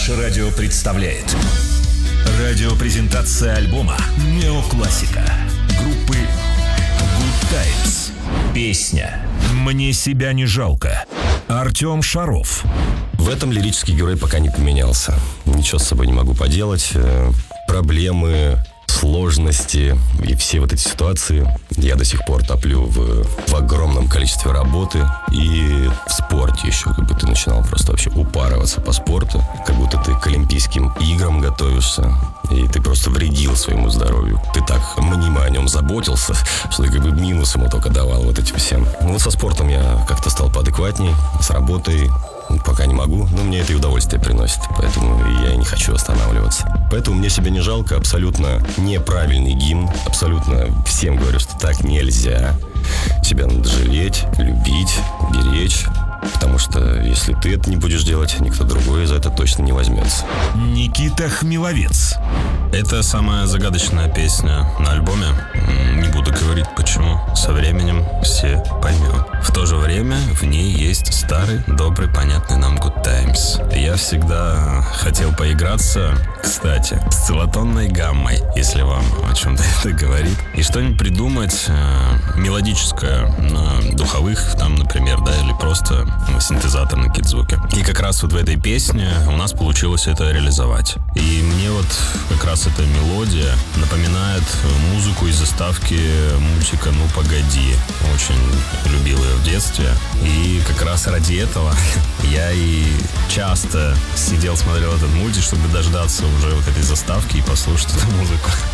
Наше радио представляет радиопрезентация альбома «Неоклассика» группы Good Times. Песня «Мне себя не жалко». Артем Шаров. В этом лирический герой пока не поменялся. Ничего с собой не могу поделать. Проблемы, сложности и все вот эти ситуации я до сих пор топлю в огромном количестве работы и в спорте еще. Как бы ты начинал просто вообще упарываться по спорту, как будто ты к Олимпийским играм готовишься, и ты просто вредил своему здоровью. Ты так мнимо о нем заботился, что ты как бы минус ему только давал вот этим всем. Ну вот со спортом я как-то стал поадекватней, с работой пока не могу, но мне это и удовольствие приносит, поэтому я и не хочу останавливаться. Поэтому мне себя не жалко, абсолютно неправильный гимн, абсолютно всем говорю, что так нельзя. Себя надо жалеть, любить, беречь, потому что если ты это не будешь делать, никто другой за это точно не возьмется. Никита Хмеловец. Это самая загадочная песня на альбоме. Не буду говорить почему. Со временем все поймем. В то же время в ней есть старый, добрый, понятный нам Good Times. Я всегда хотел поиграться, кстати, с целотонной гаммой, если вам о чем-то это говорит. И что-нибудь придумать мелодическое на духовых, там, например, да, или просто синтезатор на кидзвуке. И как раз вот в этой песне у нас получилось это реализовать. И мне вот как раз эта мелодия напоминает музыку из заставки мультика «Ну, погоди». Очень любил ее в детстве. И как раз ради этого я и часто сидел, смотрел этот мультик, чтобы дождаться уже вот этой заставки и послушать эту музыку.